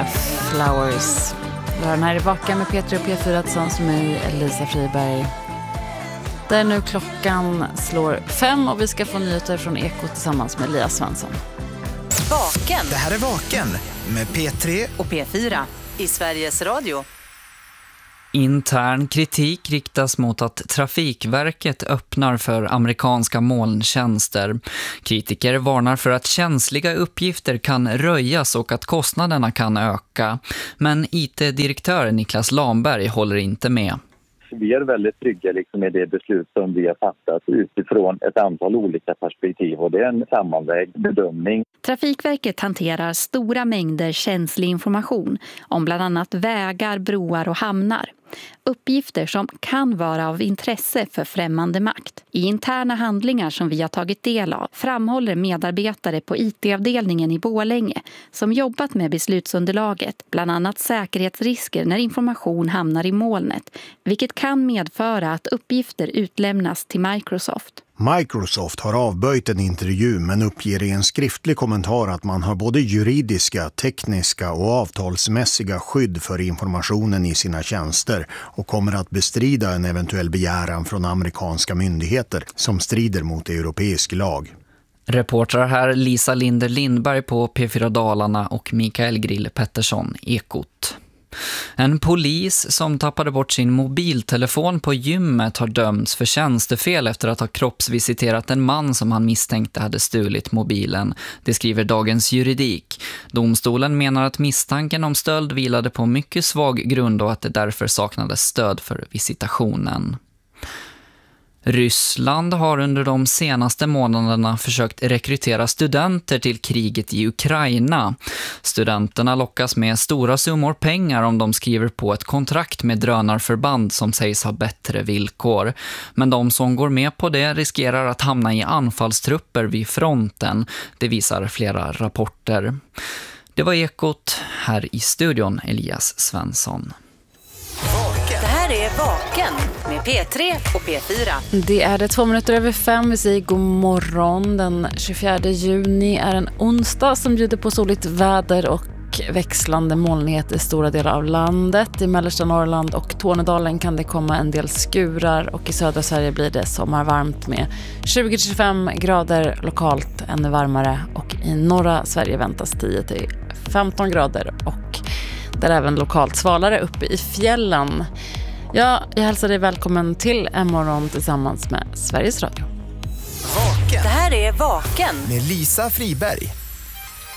med Flowers. Den här är Vaken med P3 och P4 tillsammans med mig, Lisa Friberg. Där nu klockan slår 5 och vi ska få nyheter från Eko tillsammans med Elias Svensson. Vaken. Det här är Vaken med P3 och P4 i Sveriges Radio. Intern kritik riktas mot att Trafikverket öppnar för amerikanska molntjänster. Kritiker varnar för att känsliga uppgifter kan röjas och att kostnaderna kan öka. Men IT-direktör Niklas Lamberg håller inte med. Vi är väldigt trygga med det beslut som vi har fattat utifrån ett antal olika perspektiv, och det är en sammanvägd bedömning. Trafikverket hanterar stora mängder känslig information om bland annat vägar, broar och hamnar. Uppgifter som kan vara av intresse för främmande makt. I interna handlingar som vi har tagit del av framhåller medarbetare på IT-avdelningen i Borlänge som jobbat med beslutsunderlaget bland annat säkerhetsrisker när information hamnar i molnet, vilket kan medföra att uppgifter utlämnas till Microsoft. Microsoft har avböjt en intervju men uppger i en skriftlig kommentar att man har både juridiska, tekniska och avtalsmässiga skydd för informationen i sina tjänster och kommer att bestrida en eventuell begäran från amerikanska myndigheter som strider mot europeisk lag. Reportrar här Lisa Linder Lindberg på P4 Dalarna och Mikael Grill Pettersson, Ekot. En polis som tappade bort sin mobiltelefon på gymmet har dömts för tjänstefel efter att ha kroppsvisiterat en man som han misstänkte hade stulit mobilen. Det skriver Dagens Juridik. Domstolen menar att misstanken om stöld vilade på mycket svag grund och att det därför saknades stöd för visitationen. Ryssland har under de senaste månaderna försökt rekrytera studenter till kriget i Ukraina. Studenterna lockas med stora summor pengar om de skriver på ett kontrakt med drönarförband som sägs ha bättre villkor. Men de som går med på det riskerar att hamna i anfallstrupper vid fronten. Det visar flera rapporter. Det var Ekot, här i studion Elias Svensson. Det här är Vaken med P3 och P4. Det är det 5:02. Vi säger god morgon. Den 24 juni är en onsdag som bjuder på soligt väder och växlande molnighet i stora delar av landet. I mellersta Norrland och Tornedalen kan det komma en del skurar och i södra Sverige blir det sommarvarmt med 20-25 grader lokalt, ännu varmare, och i norra Sverige väntas 10-15 grader och där även lokalt svalare uppe i fjällen. Ja, jag hälsar dig välkommen till en morgon tillsammans med Sveriges Radio. Vaken. Det här är Vaken med Lisa Friberg.